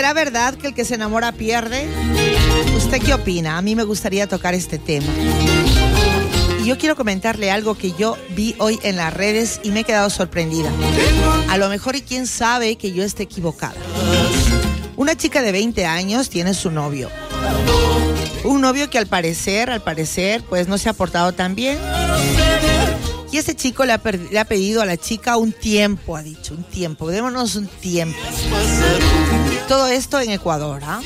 ¿Será verdad que el que se enamora pierde? ¿Usted qué opina? A mí me gustaría tocar este tema. Y yo quiero comentarle algo que yo vi hoy en las redes y me he quedado sorprendida. A lo mejor y quién sabe que yo esté equivocada. Una chica de 20 años tiene su novio. Un novio que al parecer, pues no se ha portado tan bien. Y ese chico le ha pedido a la chica un tiempo, ha dicho, un tiempo, démonos un tiempo. Todo esto en Ecuador, ¿ah?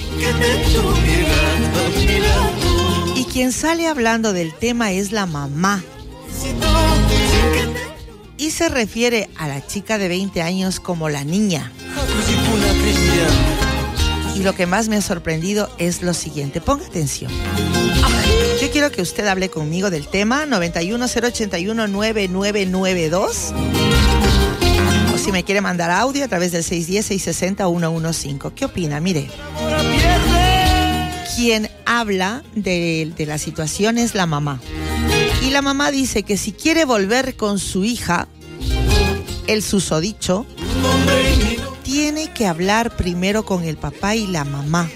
Y quien sale hablando del tema es la mamá. Y se refiere a la chica de 20 años como la niña. Y lo que más me ha sorprendido es lo siguiente. Ponga atención. Yo quiero que usted hable conmigo del tema 910819992. O si me quiere mandar audio a través del 610-660-115. ¿Qué opina? Mire. Quien habla de la situación es la mamá. Y la mamá dice que si quiere volver con su hija, el susodicho, tiene que hablar primero con el papá y la mamá.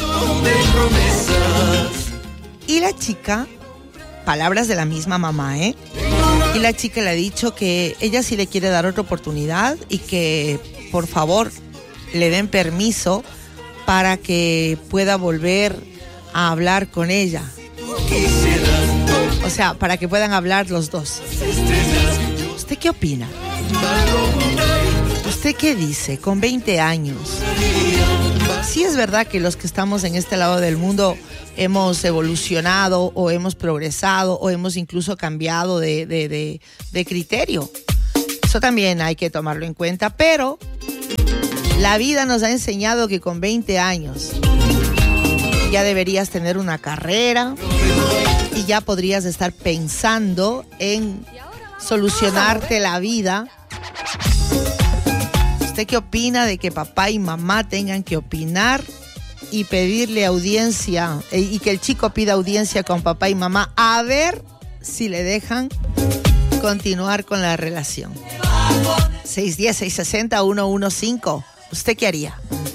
Y la chica, palabras de la misma mamá, y la chica le ha dicho que ella sí le quiere dar otra oportunidad y que por favor le den permiso para que pueda volver a hablar con ella. O sea, para que puedan hablar los dos. ¿Usted qué opina? ¿Usted qué dice? Con 20 años. Sí es verdad que los que estamos en este lado del mundo hemos evolucionado o hemos progresado o hemos incluso cambiado de criterio. Eso también hay que tomarlo en cuenta, pero la vida nos ha enseñado que con 20 años ya deberías tener una carrera y ya podrías estar pensando en solucionarte la vida. ¿Usted qué opina de que papá y mamá tengan que opinar y pedirle audiencia y que el chico pida audiencia con papá y mamá a ver si le dejan continuar con la relación? 610-660-115. ¿Usted qué haría?